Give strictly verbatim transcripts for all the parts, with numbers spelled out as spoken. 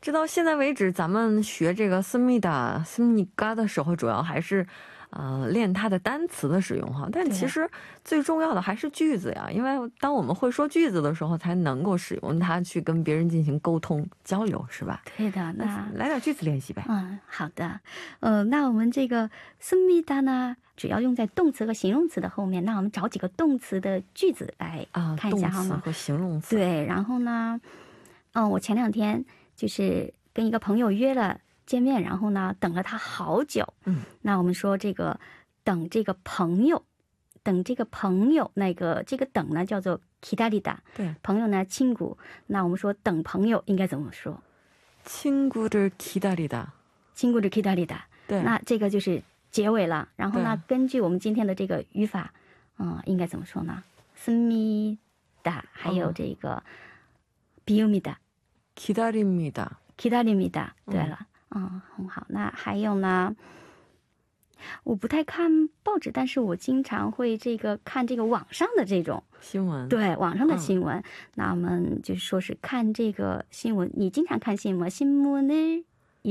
直到现在为止，咱们学这个思密达、思密嘎的时候，主要还是呃练它的单词的使用哈。但其实最重要的还是句子呀，因为当我们会说句子的时候，才能够使用它去跟别人进行沟通交流，是吧？ 对的，那来点句子练习呗。 嗯，好的。呃，那我们这个思密达呢，主要用在动词和形容词的后面。那我们找几个动词的句子来看一下好吗？ 动词和形容词。 对，然后呢，嗯，我前两天就是跟一个朋友约了见面，然后呢等了他好久。嗯，那我们说这个等这个朋友，等这个朋友，那个这个等呢叫做 기다리다。对，朋友呢친구。那我们说等朋友应该怎么说？ 친구를 기다리다。 친구를 기다리다。对，那这个就是结尾了。然后呢，根据我们今天的这个语法，嗯，应该怎么说呢？씁니다，还有这个비웁니다。 기다립니다。 기다립니다。对了，嗯，很好。那还有呢？我不太看报纸，但是我经常会这个看这个网上的这种新闻。对，网上的新闻。那我们就说是看这个新闻，你经常看新闻？신문을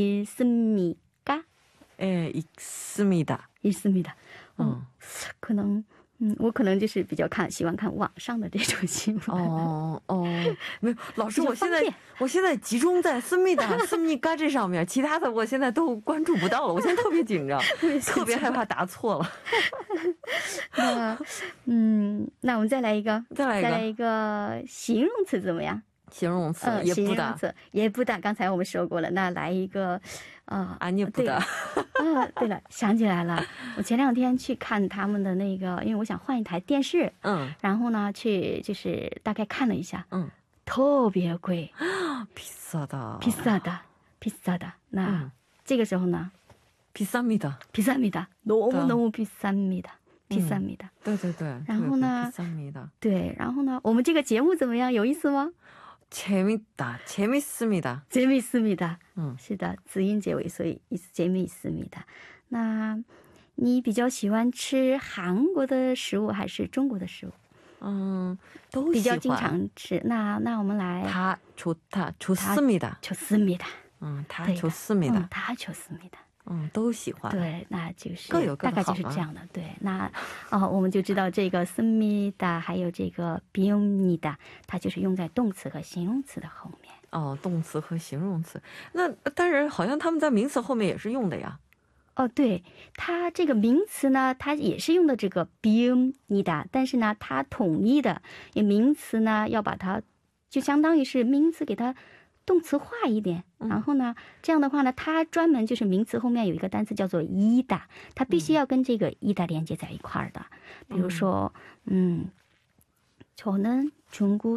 읽습니까？ 예 읽습니다。 읽습니다。嗯，可能。嗯，我可能就是比较看喜欢看网上的这种新闻。哦哦， 没有，老师，我现在我现在集中在思密达、思密嘎这上面，其他的我现在都关注不到了。我现在特别紧张，特别害怕答错了。 那嗯，那我们再来一个，再来一个，再来一个形容词怎么样？形容词也不打，也不打。刚才我们说过了，那来一个，啊，啊，你不打。啊，对了，想起来了，我前两天去看他们的那个，因为我想换一台电视，嗯，然后呢，去就是大概看了一下，嗯，特别贵， 비싸다， 비싸다， 비싸다。那这个时候呢， 비쌉니다， 비쌉니다， 너무너무 비쌉니다。비쌉니다。 对对对， 然后呢，对，然后呢，我们这个节目怎么样？有意思吗？ 재밌다, 재밌습니다. 재밌습니다. 嗯，是的，子音结尾，所以意思재밌습니다。那你比较喜欢吃韩国的食物还是中国的食物？嗯，都喜欢。比较经常吃。那那我们来。 다 좋다, 좋습니다. 좋습니다. 음, 다 좋습니다. 다 좋습니다. 嗯，都喜欢。对， 那就是各有各的好，大概就是这样的。对，那哦，我们就知道这个씁니다还有这个비웁니다，它就是用在动词和形容词的后面。 哦，动词和形容词。那但是好像他们在名词后面也是用的呀。 哦，对，它这个名词呢，它也是用的这个비웁니다，但是呢，它统一的，因为名词呢要把它就相当于是名词给它 动词化一点，然后呢，这样的话呢，它专门就是名词后面有一个单词叫做이다，它必须要跟这个이다连接在一块儿的。比如说，嗯，저는 중국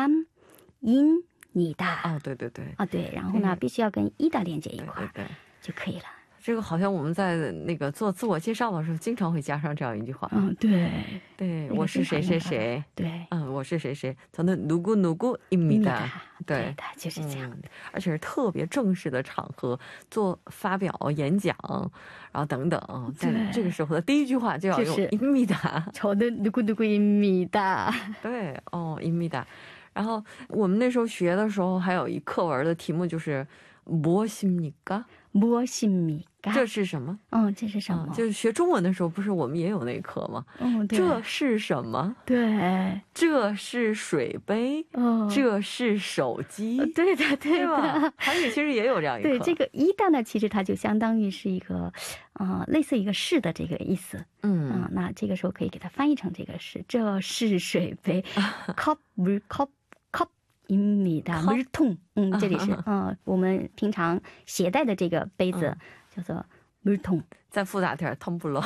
사람입니다。 哦，对对对， 啊对，然后呢，必须要跟이다连接一块儿就可以了。 这个好像我们在那个做自我介绍的时候经常会加上这样一句话。嗯，对对，我是谁谁谁。对，嗯，我是谁谁，저는 누구 누구입니다。对，就是这样的，而且是特别正式的场合做发表演讲，然后等等，在这个时候的第一句话就要用입니다。 저는 누구 누구입니다。对， 哦，입니다。然后我们那时候学的时候还有一课文的题目就是무엇입니까？ 무엇입니까？ 这是什么？嗯，这是什么？就是学中文的时候不是我们也有那一课吗？嗯，对。这是什么？对。这是水杯。这是手机。对的，对的。韩语其实也有这样一课。对，这个이다呢，其实它就相当于是一个类似一个是的这个意思。嗯，那这个时候可以给它翻译成这个是，这是水杯。컵 물컵 입니다. 물통. 음, 这里是嗯我们平常携带的这个杯子叫做물통。再复杂点텀블러。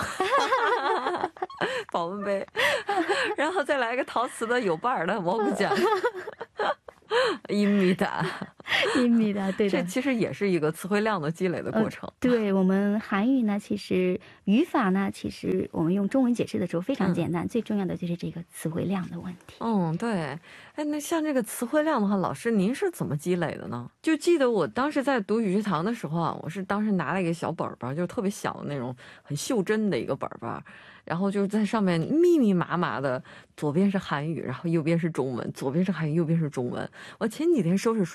保温杯。然后再来一个陶瓷的有把儿的蘑菇酱。입니다。입니다，对的。这其实也是一个词汇量的积累的过程。对，我们韩语呢，其实语法呢，其实我们用中文解释的时候非常简单，最重要的就是这个词汇量的问题。嗯，对。哎，那像这个词汇量的话，老师您是怎么积累的呢？就记得我当时在读语学堂的时候啊，我是当时拿了一个小本本，就是特别小的那种很袖珍的一个本本，然后就是在上面密密麻麻的，左边是韩语，然后右边是中文，左边是韩语，右边是中文。我前几天收拾书桌的时候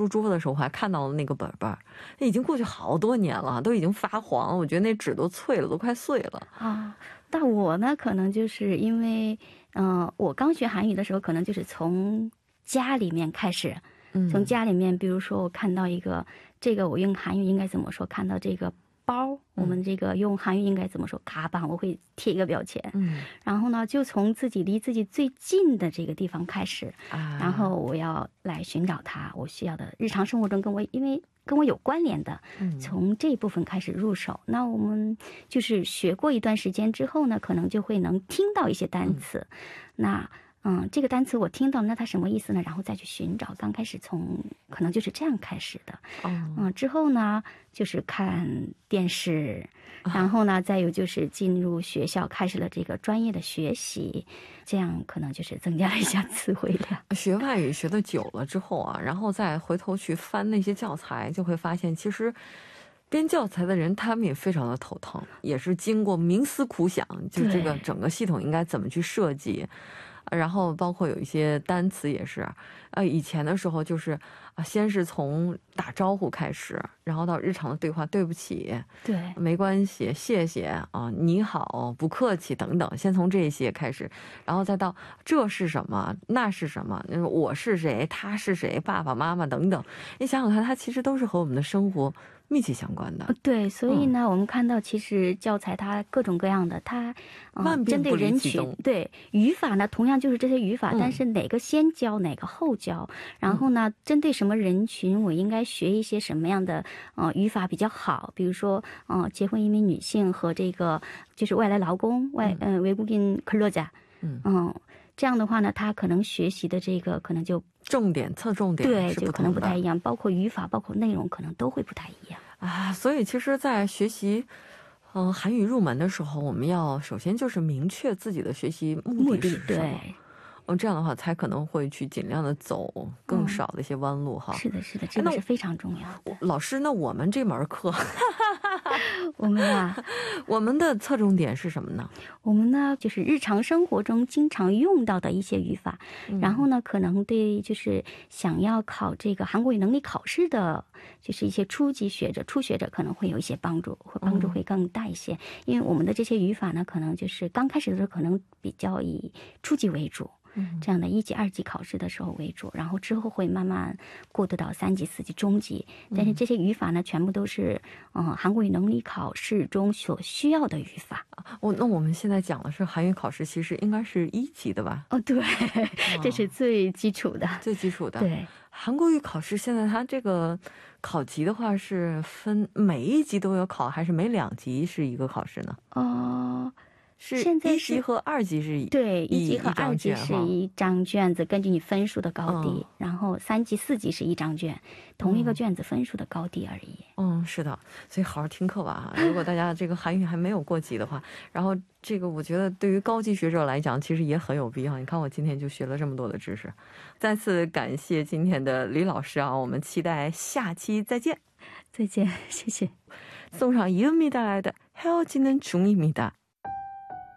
时候我还看到了那个本本，已经过去好多年了，都已经发黄了，我觉得那纸都脆了，都快碎了啊。但我呢可能就是因为嗯、呃，我刚学韩语的时候可能就是从家里面开始，从家里面比如说我看到一个这个我用韩语应该怎么说，看到这个包，我们这个用韩语应该怎么说，卡板，我会贴一个标签，嗯，然后呢就从自己离自己最近的这个地方开始，然后我要来寻找它，我需要的日常生活中跟我因为跟我有关联的，从这一部分开始入手。那我们就是学过一段时间之后呢，可能就会能听到一些单词，那嗯，这个单词我听到，那它什么意思呢？然后再去寻找。刚开始从可能就是这样开始的，嗯，之后呢就是看电视，然后呢再有就是进入学校，开始了这个专业的学习，这样可能就是增加了一下词汇量。 学外语学的久了之后啊，然后再回头去翻那些教材，就会发现其实编教材的人他们也非常的头疼，也是经过冥思苦想，就这个整个系统应该怎么去设计。然后包括有一些单词也是，呃，以前的时候就是啊，先是从打招呼开始，然后到日常的对话，对不起， 对， 没关系，谢谢啊，你好，不客气等等，先从这些开始，然后再到这是什么，那是什么，我是谁，他是谁，爸爸妈妈等等，你想想看，它其实都是和我们的生活密切相关的。 对，所以呢、嗯、我们看到其实教材它各种各样的，它、呃、针对人群，对语法呢同样就是这些语法、嗯、但是哪个先教哪个后教，然后呢、嗯、针对什么人群我应该学一些什么样的呃语法比较好，比如说呃结婚移民女性和这个就是外来劳工外呃외국인 근로자，嗯嗯，这样的话呢他可能学习的这个可能就重点侧重点对就可能不太一样，包括语法包括内容可能都会不太一样啊。所以其实在学习嗯、呃、韩语入门的时候，我们要首先就是明确自己的学习目的是什么，对，嗯，这样的话才可能会去尽量的走更少的一些弯路哈、 嗯。是的，是的，这个是非常重要的。 老师，那我们这门课， 我们啊， 我们的侧重点是什么呢？ 我们呢，就是日常生活中经常用到的一些语法，嗯、然后呢，可能对就是想要考这个韩国语能力考试的，就是一些初级学者、初学者可能会有一些帮助，会帮助会更大一些、嗯。因为我们的这些语法呢，可能就是刚开始的时候可能比较以初级为主。这样的一级二级考试的时候为主，然后之后会慢慢过渡到三级四级中级，但是这些语法呢全部都是嗯韩国语能力考试中所需要的语法。 哦，那我们现在讲的是韩语考试其实应该是一级的吧？ 哦对、哦、这是最基础的最基础的。 对， 韩国语考试现在它这个考级的话是分每一级都有考，还是每两级是一个考试呢？ 哦、呃是一级和二级是对，一级和二级是一张卷子，根据你分数的高低、嗯、然后三级四级是一张卷，同一个卷子分数的高低而已。 嗯，是的，所以好好听课吧。如果大家这个韩语还没有过级的话，然后这个我觉得对于高级学者来讲其实也很有必要。你看我今天就学了这么多的知識。再次感谢今天的李老师啊，我们期待下期再见。 再见，谢谢。 送上이은미带来的헤어지는 중입니다。